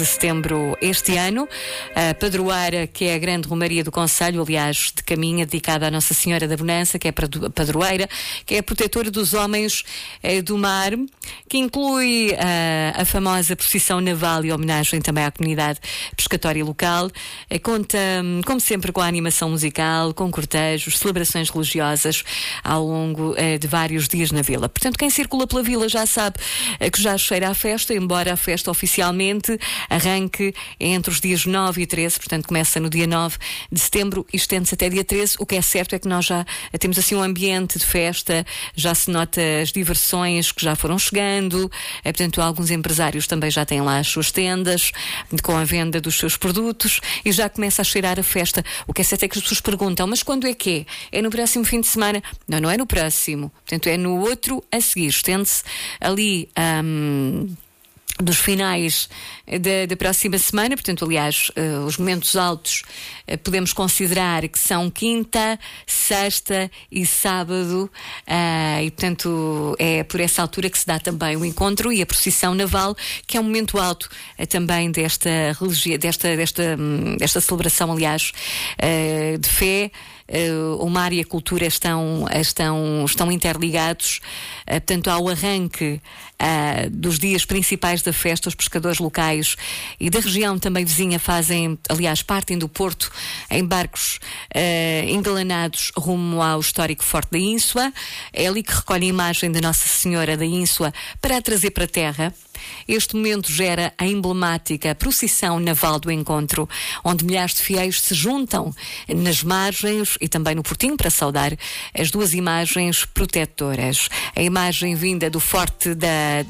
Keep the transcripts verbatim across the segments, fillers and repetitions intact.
de setembro este ano. A padroeira, que é a grande romaria do concelho, aliás, de caminha, dedicada à Nossa Senhora da Bonança, que é a padroeira, que é a protetora dos homens eh, do mar, que inclui uh, a famosa procissão naval e homenagem também à comunidade pescatória local. Eh, conta, como sempre, com a animação musical, com cortejos, celebrações religiosas ao longo eh, de vários dias na vila. Portanto, quem circula pela vila já sabe eh, que já cheira a festa, embora a festa oficialmente arranque entre os dias nove e treze, portanto começa no dia nove de setembro e estende-se até dia treze. O que é certo é que nós já temos assim um ambiente de festa, já se nota as diversões que já foram chegando, é, portanto alguns empresários também já têm lá as suas tendas com a venda dos seus produtos e já começa a cheirar a festa. O que é certo é que as pessoas perguntam, mas quando é que é? É no próximo fim de semana? Não, não é no próximo, portanto é no outro a seguir, estende-se ali hum, dos finais da, da próxima semana, portanto, aliás, uh, os momentos altos uh, podemos considerar que são quinta, sexta e sábado, uh, e portanto é por essa altura que se dá também o encontro e a procissão naval, que é um momento alto uh, também desta religião, desta, desta, um, desta celebração, aliás, uh, de fé. Uh, o mar e a cultura estão, estão, estão interligados, uh, portanto, ao arranque uh, dos dias principais da festa, os pescadores locais e da região também vizinha fazem, aliás, partem do porto em barcos uh, engalanados rumo ao histórico Forte da Ínsua. É ali que recolhe a imagem da Nossa Senhora da Ínsua para a trazer para a terra. Este momento gera a emblemática procissão naval do encontro, onde milhares de fiéis se juntam nas margens e também no portinho para saudar as duas imagens protetoras. A imagem vinda do forte da,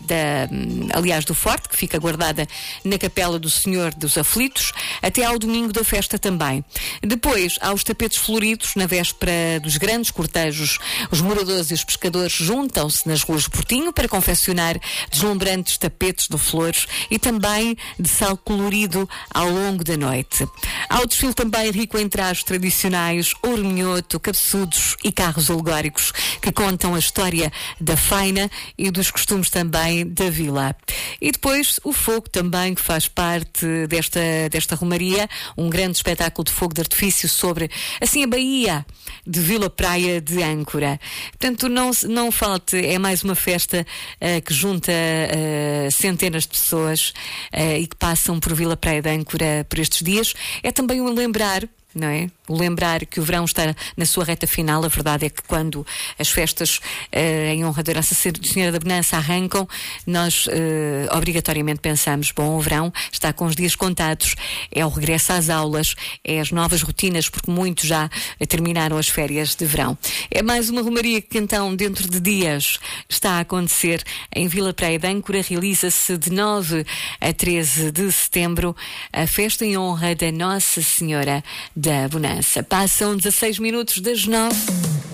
da aliás do forte, que fica guardada na capela do Senhor dos Aflitos, até ao domingo da festa também. Depois, há os tapetes floridos na véspera dos grandes cortejos. Os moradores e os pescadores juntam-se nas ruas do portinho para confeccionar deslumbrantes tapetes de flores e também de sal colorido ao longo da noite. Há o desfile também rico em trajes tradicionais, ouro minhoto, cabeçudos e carros alegóricos que contam a história da faina e dos costumes também da vila. E depois o fogo também, que faz parte desta, desta romaria, um grande espetáculo de fogo de artifício sobre, assim, a Baía de Vila Praia de Âncora. Portanto, não, não falte, é mais uma festa uh, que junta uh, centenas de pessoas uh, e que passam por Vila Praia de Âncora por estes dias. É também um lembrar, não é? O lembrar que o verão está na sua reta final. A verdade é que quando as festas uh, em honra da Nossa Senhora da Bonança arrancam, nós uh, obrigatoriamente pensamos, bom, o verão está com os dias contados, é o regresso às aulas, é as novas rotinas, porque muitos já uh, terminaram as férias de verão. É mais uma romaria que então dentro de dias está a acontecer em Vila Praia de Âncora. Realiza-se de nove a treze de setembro a festa em honra da Nossa Senhora da Bonança. Passam dezasseis minutos das nove.